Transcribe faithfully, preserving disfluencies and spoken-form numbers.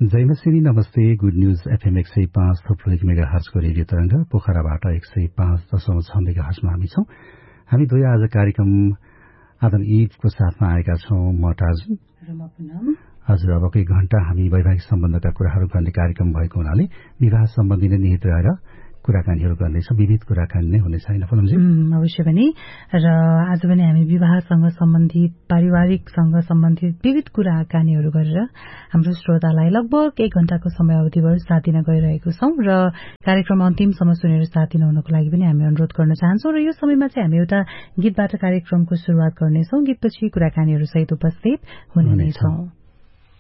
जयमसिनी नमस्ते। Good news FM एक सय पाँच थप्लो एक मेगा हर्जको रेडियो तरंग पोखराबाट एक सय पाँच दशमलव छ मेगा हर्जमा हामी छौं। हामी दुई आज कार्यक्रम आदम ईदको साथमा आएका छौं। म टार्जुन र म पुनम। हजुर, अबको एक घण्टा हामी वैवाहिक सम्बन्धका कुराहरू गर्ने कार्यक्रम भएको हुनाले विवाह सम्बन्धी नै निहित रहेर कुराकानीहरू गर्नेछौँ। विविध कुराकानी नै हुनेछ हैन पुनमजी? अवश्य पनि। र आज पनि हामी विवाहसँग सम्बन्धित, पारिवारिकसँग सम्बन्धित विविध कुराकानीहरू गरेर हाम्रो श्रोतालाई लगभग एक घण्टाको समय अवधिभर साथ दिन गइरहेको छौं र कार्यक्रम अन्तिमसम्म सुनेर साथ दिनुहुनको लागि पनि हामी अनुरोध गर्न चाहन्छौं। र यो समयमा चाहिँ हामी एउटा गीतबाट कार्यक्रमको शुरूआत गर्नेछौं। गीतपछि कुराकानीहरू सहित उपस्थित हुने नै छौं।